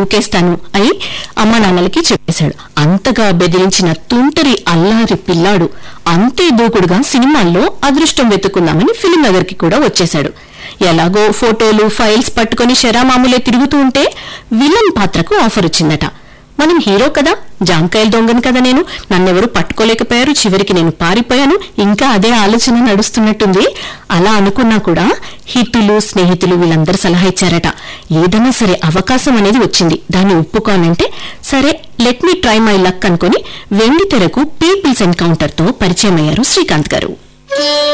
కుకేస్తాను అని అమ్మా నాన్నలకి చెప్పేశాడు. అంతగా బెదిరించిన తుంటరి అల్లారి పిల్లాడు అంతే దూకుడుగా సినిమాల్లో అదృష్టం వెతుకుందామని ఫిలిం నగర్ కి కూడా వచ్చేశాడు. ఎలాగో ఫోటోలు ఫైల్స్ పట్టుకుని శరామామూలే తిరుగుతూ ఉంటే విలన్ పాత్రకు ఆఫర్ వచ్చిందట. మనం హీరో కదా, జాంకాయల దొంగను కదా నేను, నన్నెవరూ పట్టుకోలేకపోయారు, చివరికి నేను పారిపోయాను, ఇంకా అదే ఆలోచన నడుస్తున్నట్టుంది. అలా అనుకున్నా కూడా హితులు స్నేహితులు వీళ్ళందరూ సలహా ఇచ్చారట. ఏదైనా సరే అవకాశం అనేది వచ్చింది, దాన్ని ఒప్పుకోనంటే సరే let me try my luck అనుకుని వెండి తెరకు పీపుల్స్ ఎన్కౌంటర్ తో పరిచయం అయ్యారు శ్రీకాంత్ గారు.